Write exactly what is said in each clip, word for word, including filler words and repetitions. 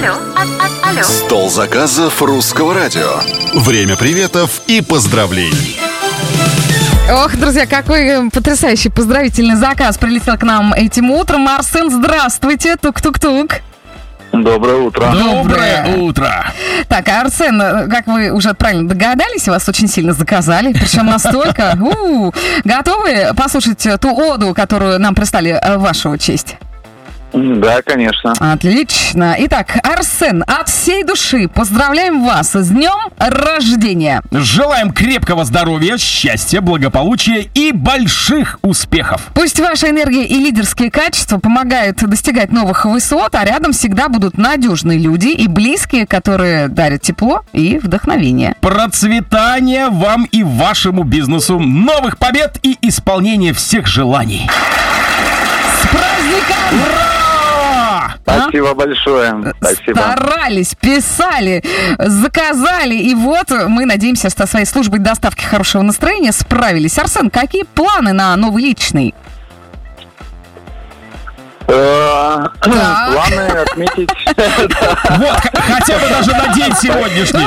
Алло, а, алло. Стол заказов русского радио. Время приветов и поздравлений. Ох, друзья, какой потрясающий поздравительный заказ прилетел к нам этим утром. Арсен, здравствуйте, тук-тук-тук. Доброе утро. Доброе утро. Так, Арсен, как вы уже правильно догадались, вас очень сильно заказали, причем настолько. У-у-у. Готовы послушать ту оду, которую нам прислали в вашу честь? Да, конечно. Отлично. Итак, Арсен, от всей души поздравляем вас с днем рождения. Желаем крепкого здоровья, счастья, благополучия и больших успехов. Пусть ваша энергия и лидерские качества помогают достигать новых высот, а рядом всегда будут надежные люди и близкие, которые дарят тепло и вдохновение. Процветания вам и вашему бизнесу, новых побед и исполнения всех желаний. С праздником! Ура! Спасибо а? большое. Спасибо. Старались, писали, заказали. И вот мы надеемся, что своей службой доставки хорошего настроения справились. Арсен, какие планы на новый личный? Планы отметить. Вот, хотя бы даже на день сегодняшний.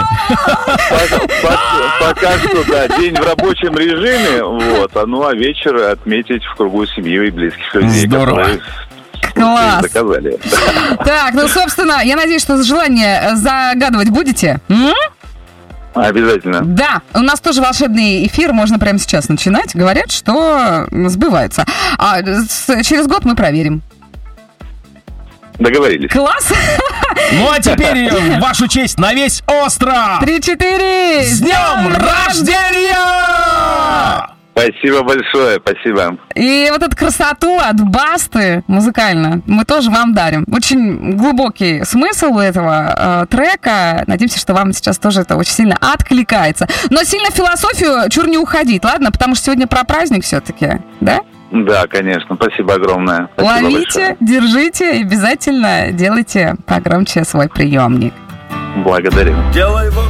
Пока что, да, день в рабочем режиме, вот, ну а вечер отметить в кругу семьи и близких людей. Здорово. Класс. Заказали. Так, ну, собственно, я надеюсь, что желание загадывать будете? М? Обязательно. Да, у нас тоже волшебный эфир, можно прямо сейчас начинать. Говорят, что сбывается. А с, через год мы проверим. Договорились. Класс! Ну а теперь в вашу честь на весь остров! Три-четыре! С днем рождения! Спасибо большое, спасибо. И вот эту красоту от Басты музыкально мы тоже вам дарим. Очень глубокий смысл у этого э, трека. Надеемся, что вам сейчас тоже это очень сильно откликается. Но сильно в философию чур не уходить, ладно? Потому что сегодня про праздник все-таки, да? Да, конечно. Спасибо огромное. Спасибо Ловите, большое. держите и обязательно делайте погромче свой приемник. Благодарю. Делай вот